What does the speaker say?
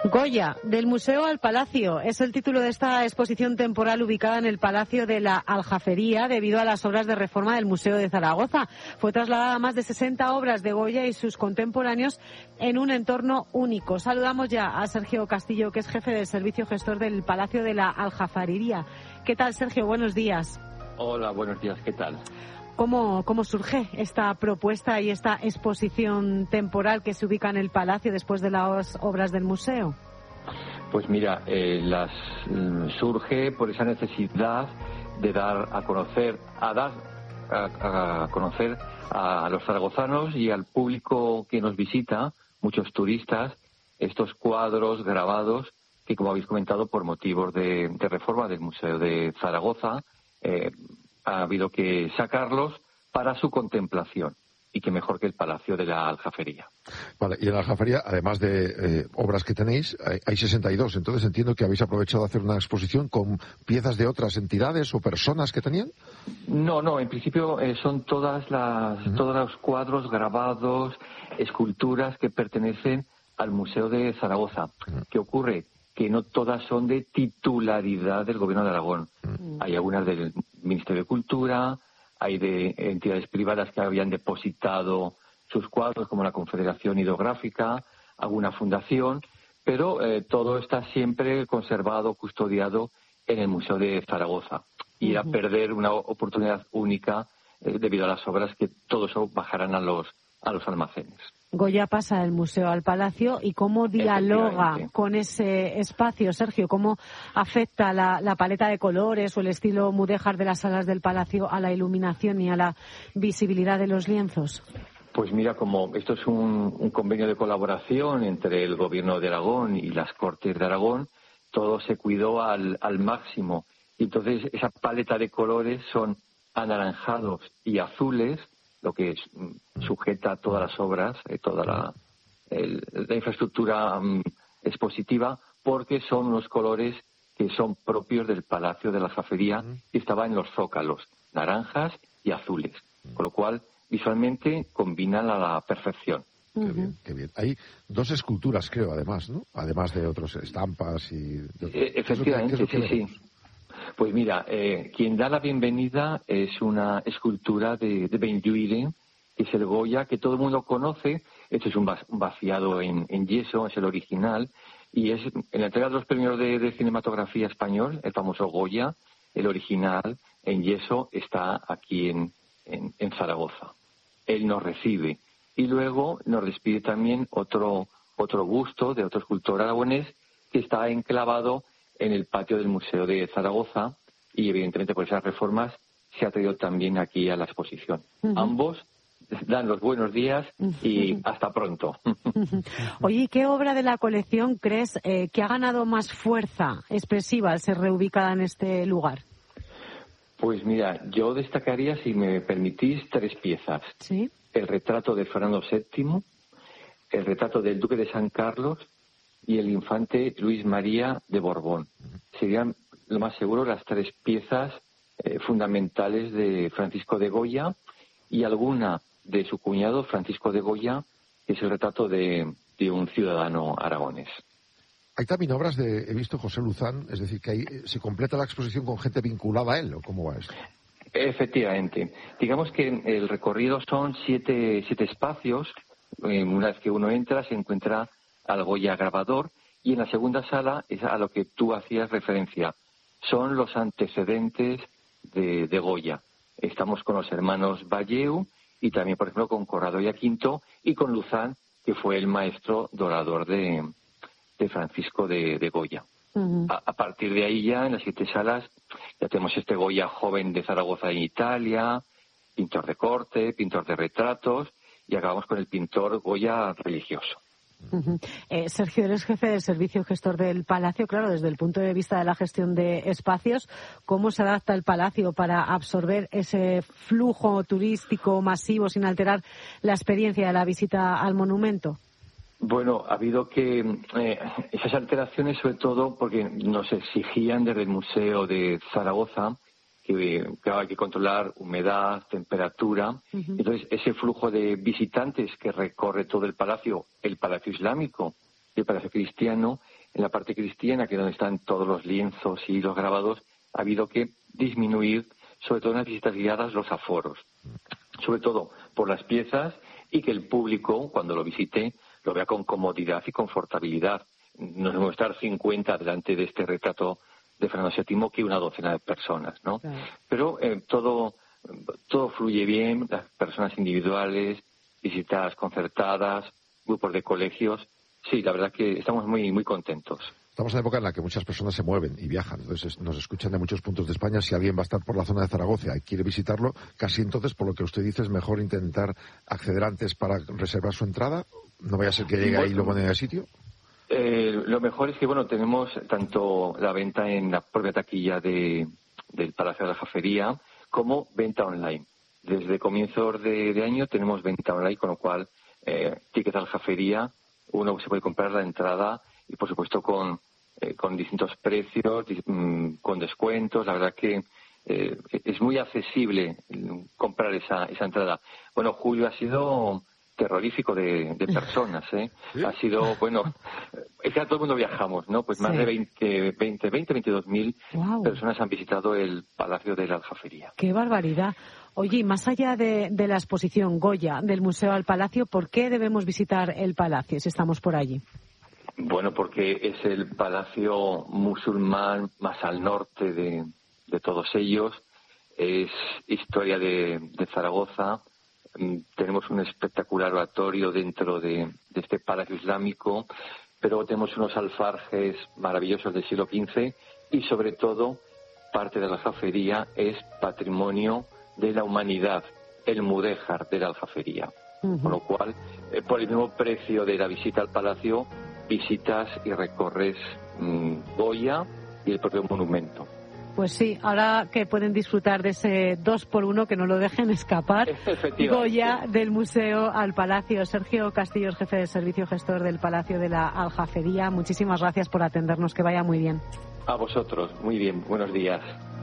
Goya, del Museo al Palacio, es el título de esta exposición temporal ubicada en el Palacio de la Aljafería debido a las obras de reforma del Museo de Zaragoza. Fue trasladada más de 60 obras de Goya y sus contemporáneos en un entorno único. Saludamos ya a Sergio Castillo, que es jefe del servicio gestor del Palacio de la Aljafería. ¿Qué tal, Sergio? Buenos días. Hola, buenos días. ¿Qué tal? ¿Cómo surge esta propuesta y esta exposición temporal que se ubica en el Palacio después de las obras del museo? Pues mira, surge por esa necesidad de dar a conocer a los zaragozanos y al público que nos visita, muchos turistas, estos cuadros grabados que, como habéis comentado, por motivos de reforma del Museo de Zaragoza, ha habido que sacarlos para su contemplación. Y que mejor que el Palacio de la Aljafería. Vale, y en la Aljafería, además de obras que tenéis, hay 62. Entonces entiendo que habéis aprovechado de hacer una exposición con piezas de otras entidades o personas que tenían. No, en principio son todos los cuadros grabados, esculturas que pertenecen al Museo de Zaragoza. ¿Qué ocurre? Que no todas son de titularidad del Gobierno de Aragón. Hay algunas del Ministerio de Cultura, hay de entidades privadas que habían depositado sus cuadros, como la Confederación Hidrográfica, alguna fundación, pero todo está siempre conservado, custodiado en el Museo de Zaragoza. Y a perder una oportunidad única debido a las obras que todo eso bajarán a los almacenes. Goya pasa del museo al palacio, y cómo dialoga con ese espacio, Sergio, cómo afecta la paleta de colores o el estilo mudéjar de las salas del palacio a la iluminación y a la visibilidad de los lienzos. Pues mira, como esto es un convenio de colaboración entre el Gobierno de Aragón y las Cortes de Aragón, todo se cuidó al máximo. Y entonces esa paleta de colores son anaranjados y azules, lo que sujeta todas las obras, toda la infraestructura expositiva, porque son unos colores que son propios del Palacio de la Aljafería, que estaba en los zócalos, naranjas y azules, con lo cual visualmente combinan a la perfección. Qué bien, qué bien. Hay dos esculturas, creo, además, ¿no? Además de otras estampas y... Efectivamente, sí. Pues mira, quien da la bienvenida es una escultura de Benlliure, que es el Goya, que todo el mundo conoce. Este es un vaciado en yeso, es el original, y es en la entrega de los premios de cinematografía español, el famoso Goya, el original en yeso está aquí en Zaragoza. Él nos recibe y luego nos despide también otro busto de otro escultor aragonés que está enclavado en el patio del Museo de Zaragoza, y evidentemente por esas reformas se ha traído también aquí a la exposición. Ambos dan los buenos días y hasta pronto. Oye, ¿qué obra de la colección crees que ha ganado más fuerza expresiva al ser reubicada en este lugar? Pues mira, yo destacaría, si me permitís, 3 piezas. ¿Sí? El retrato de Fernando VII, el retrato del Duque de San Carlos y el infante Luis María de Borbón. Serían, lo más seguro, las 3 piezas fundamentales de Francisco de Goya, y alguna de su cuñado Francisco de Goya, que es el retrato de un ciudadano aragonés. Hay también obras he visto José Luzán, es decir, que ahí se completa la exposición con gente vinculada a él, ¿o cómo va esto? Efectivamente. Digamos que el recorrido son 7 espacios. Una vez que uno entra, se encuentra al Goya grabador, y en la segunda sala es a lo que tú hacías referencia. Son los antecedentes de Goya. Estamos con los hermanos Valleu y también, por ejemplo, con Corrado y Aquinto, y con Luzán, que fue el maestro dorador de Francisco de Goya. A partir de ahí ya, en las 7 salas, ya tenemos este Goya joven de Zaragoza en Italia, pintor de corte, pintor de retratos, y acabamos con el pintor Goya religioso. Sergio, eres jefe del servicio gestor del Palacio. Claro, desde el punto de vista de la gestión de espacios, ¿cómo se adapta el Palacio para absorber ese flujo turístico masivo sin alterar la experiencia de la visita al monumento? Bueno, ha habido que esas alteraciones, sobre todo porque nos exigían desde el Museo de Zaragoza que hay que controlar humedad, temperatura. Entonces, ese flujo de visitantes que recorre todo el Palacio Islámico y el Palacio Cristiano, en la parte cristiana, que es donde están todos los lienzos y los grabados, ha habido que disminuir, sobre todo en las visitas guiadas, los aforos, sobre todo por las piezas, y que el público, cuando lo visite, lo vea con comodidad y confortabilidad. No debemos estar 50 delante de este retrato de Fernando VII que una docena de personas, ¿no? Claro. Pero todo fluye bien, las personas individuales, visitas concertadas, grupos de colegios. Sí, la verdad que estamos muy, muy contentos. Estamos en una época en la que muchas personas se mueven y viajan, entonces nos escuchan de muchos puntos de España. Si alguien va a estar por la zona de Zaragoza y quiere visitarlo, casi entonces, por lo que usted dice, es mejor intentar acceder antes para reservar su entrada. No vaya a ser que llegue ahí y lo pone en el sitio. Lo mejor es que, tenemos tanto la venta en la propia taquilla del Palacio de la Aljafería como venta online. Desde comienzos de año tenemos venta online, con lo cual, Tickets Aljafería, uno se puede comprar la entrada y, por supuesto, con distintos precios, con descuentos. La verdad que es muy accesible comprar esa entrada. Bueno, julio ha sido terrorífico de personas, ¿eh? ¿Sí? Ha sido, es que a todo el mundo viajamos, ¿no? Pues más de 22.000 wow. personas han visitado el Palacio de la Aljafería. ¡Qué barbaridad! Oye, y más allá de la exposición Goya del Museo al Palacio, ¿por qué debemos visitar el Palacio si estamos por allí? Bueno, porque es el palacio musulmán más al norte de todos ellos. Es historia de Zaragoza. Tenemos un espectacular oratorio dentro de este palacio islámico, pero tenemos unos alfarjes maravillosos del siglo XV y, sobre todo, parte de la aljafería es patrimonio de la humanidad, el mudéjar de la aljafería. Uh-huh. Con lo cual, por el mismo precio de la visita al palacio, visitas y recorres Goya y el propio monumento. Pues sí, ahora que pueden disfrutar de ese 2x1, que no lo dejen escapar, Goya del Museo al Palacio. Sergio Castillos, jefe de servicio gestor del Palacio de la Aljafería, muchísimas gracias por atendernos, que vaya muy bien. A vosotros, muy bien, buenos días.